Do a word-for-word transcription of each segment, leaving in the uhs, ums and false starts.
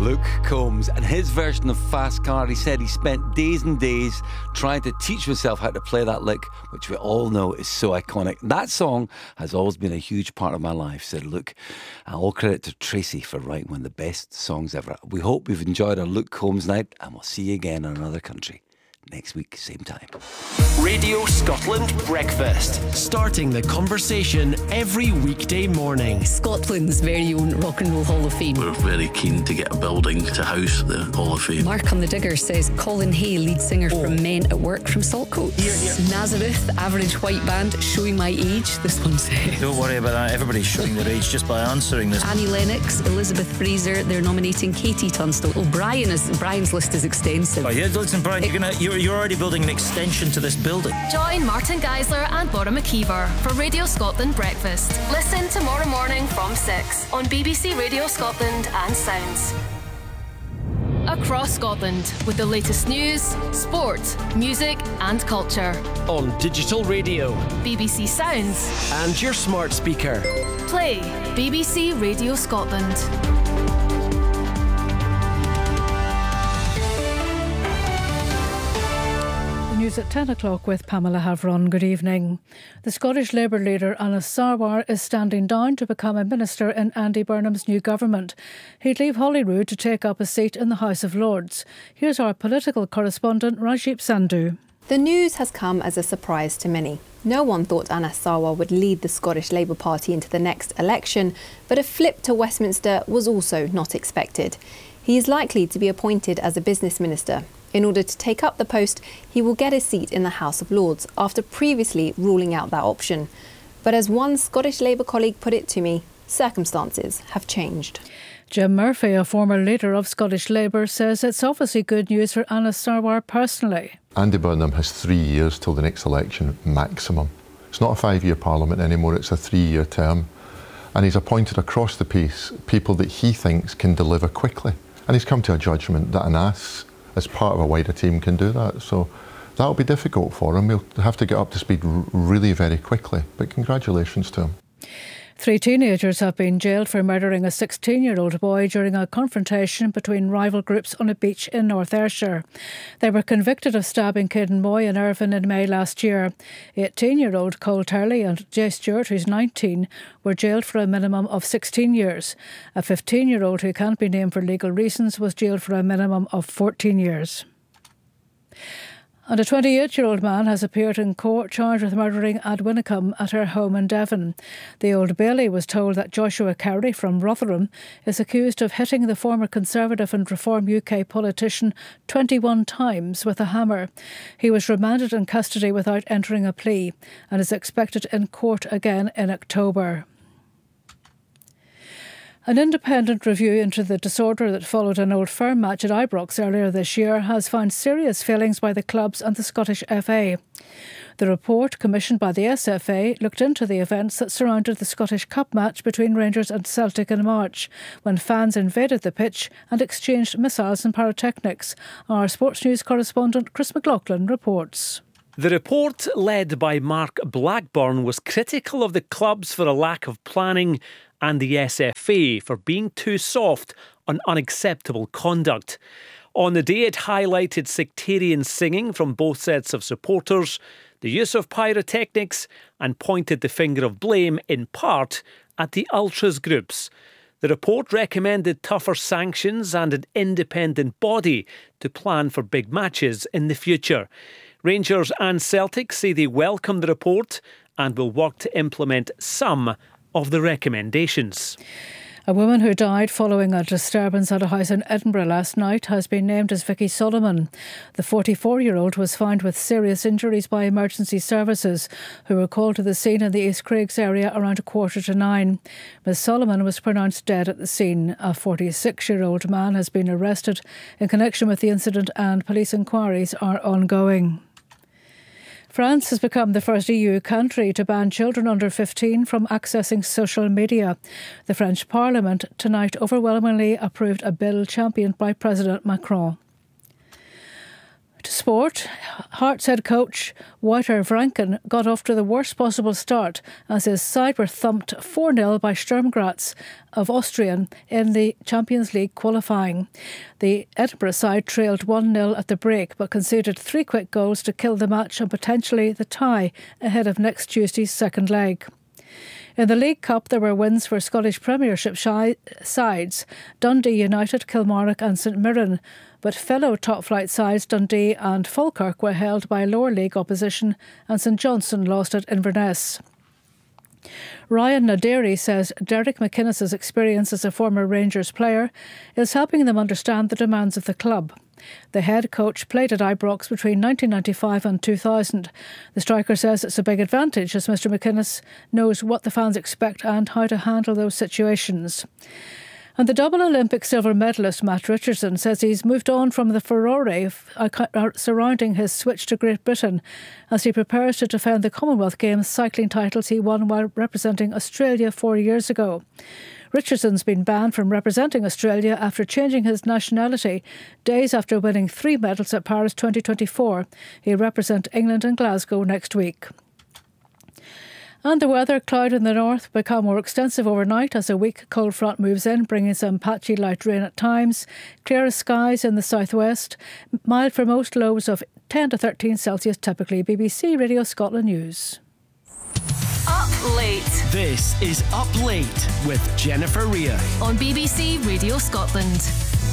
Luke Combs and his version of Fast Car. He said he spent days and days trying to teach himself how to play that lick, which we all know is so iconic. That song has always been a huge part of my life, said Luke. And all credit to Tracy for writing one of the best songs ever. We hope you've enjoyed our Luke Combs night, and we'll see you again in another country next week, same time. Radio Scotland Breakfast. Starting the conversation every weekday morning. Scotland's very own Rock and Roll Hall of Fame. We're very keen to get a building to house the Hall of Fame. Mark on the Digger says Colin Hay, lead singer oh. from Men at Work from Saltcoats. Here, here. Nazareth, average white band, showing my age, this one says. Don't worry about that, everybody's showing their age just by answering this. Annie Lennox, Elizabeth Fraser, they're nominating Katie Tunstall. Oh, Brian is, Brian's list is extensive. Oh yeah, listen Brian, it, you're gonna you're You're already building an extension to this building. Join Martin Geisler and Laura McKeever for Radio Scotland Breakfast. Listen tomorrow morning from six on B B C Radio Scotland and Sounds. Across Scotland with the latest news, sport, music and culture. On digital radio, B B C Sounds and your smart speaker. Play B B C Radio Scotland. News at ten o'clock with Pamela Havron. Good evening. The Scottish Labour leader Anas Sarwar is standing down to become a minister in Andy Burnham's new government. He'd leave Holyrood to take up a seat in the House of Lords. Here's our political correspondent Rajdeep Sandhu. The news has come as a surprise to many. No one thought Anas Sarwar would lead the Scottish Labour Party into the next election, but a flip to Westminster was also not expected. He is likely to be appointed as a business minister. In order to take up the post, he will get a seat in the House of Lords after previously ruling out that option. But as one Scottish Labour colleague put it to me, circumstances have changed. Jim Murphy, a former leader of Scottish Labour, says it's obviously good news for Anas Sarwar personally. Andy Burnham has three years till the next election maximum. It's not a five-year parliament anymore, it's a three-year term. And he's appointed across the piece people that he thinks can deliver quickly. And he's come to a judgment that Anas, as part of a wider team, can do that. So that'll be difficult for him. We'll have to get up to speed r- really very quickly. But congratulations to him. Three teenagers have been jailed for murdering a sixteen-year-old boy during a confrontation between rival groups on a beach in North Ayrshire. They were convicted of stabbing Caden Moy in Irvine in May last year. eighteen-year-old Cole Turley and Jay Stewart, who's nineteen, were jailed for a minimum of sixteen years. A fifteen-year-old who can't be named for legal reasons was jailed for a minimum of fourteen years. And a twenty-eight-year-old man has appeared in court charged with murdering Ad Winnecombe at her home in Devon. The Old Bailey was told that Joshua Carey from Rotherham is accused of hitting the former Conservative and Reform U K politician twenty-one times with a hammer. He was remanded in custody without entering a plea and is expected in court again in October. An independent review into the disorder that followed an Old Firm match at Ibrox earlier this year has found serious failings by the clubs and the Scottish F A. The report, commissioned by the S F A, looked into the events that surrounded the Scottish Cup match between Rangers and Celtic in March, when fans invaded the pitch and exchanged missiles and pyrotechnics. Our sports news correspondent Chris McLaughlin reports. The report, led by Mark Blackburn, was critical of the clubs for a lack of planning and the S F A for being too soft on unacceptable conduct. On the day, it highlighted sectarian singing from both sets of supporters, the use of pyrotechnics, and pointed the finger of blame, in part, at the ultras groups. The report recommended tougher sanctions and an independent body to plan for big matches in the future. Rangers and Celtic say they welcome the report and will work to implement some of the recommendations. A woman who died following a disturbance at a house in Edinburgh last night has been named as Vicky Solomon. The forty-four-year-old was found with serious injuries by emergency services, who were called to the scene in the East Craigs area around a quarter to nine. Miss Solomon was pronounced dead at the scene. A forty-six-year-old man has been arrested in connection with the incident, and police inquiries are ongoing. France has become the first E U country to ban children under fifteen from accessing social media. The French Parliament tonight overwhelmingly approved a bill championed by President Macron. To sport, Hearts head coach Walter Franken got off to the worst possible start as his side were thumped four nil by Sturm Graz of Austrian in the Champions League qualifying. The Edinburgh side trailed one nil at the break but conceded three quick goals to kill the match and potentially the tie ahead of next Tuesday's second leg. In the League Cup, there were wins for Scottish Premiership shi- sides, Dundee United, Kilmarnock and St Mirren, but fellow top-flight sides Dundee and Falkirk were held by lower league opposition and St Johnstone lost at Inverness. Ryan Naderi says Derek McInnes's experience as a former Rangers player is helping them understand the demands of the club. The head coach played at Ibrox between nineteen ninety-five and two thousand. The striker says it's a big advantage as Mr McInnes knows what the fans expect and how to handle those situations. And the double Olympic silver medalist Matt Richardson says he's moved on from the furore surrounding his switch to Great Britain as he prepares to defend the Commonwealth Games cycling titles he won while representing Australia four years ago. Richardson's been banned from representing Australia after changing his nationality days after winning three medals at Paris twenty twenty-four. He'll represent England and Glasgow next week. And the weather, cloud in the north, become more extensive overnight as a weak cold front moves in, bringing some patchy light rain at times. Clearer skies in the southwest. Mild for most, lows of ten to thirteen Celsius typically. B B C Radio Scotland News. Up late. This is Up Late with Jennifer Rea on B B C Radio Scotland.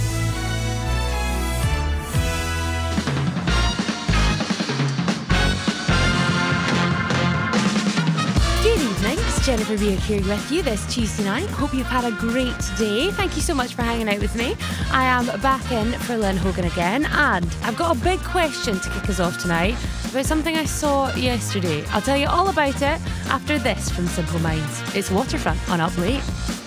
Good evening, it's Jennifer Rea here with you this Tuesday night. Hope you've had a great day. Thank you so much for hanging out with me. I am back in for Lynn Hogan again, and I've got a big question to kick us off tonight about something I saw yesterday. I'll tell you all about it after this from Simple Minds. It's Waterfront on Up Late.